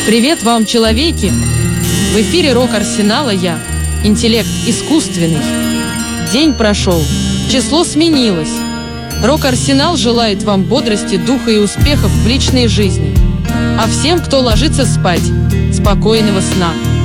Привет вам, человеки! В эфире Рок-Арсенала я, интеллект искусственный. День прошел, число сменилось. Рок-Арсенал желает вам бодрости, духа и успехов в личной жизни. А всем, кто ложится спать, спокойного сна.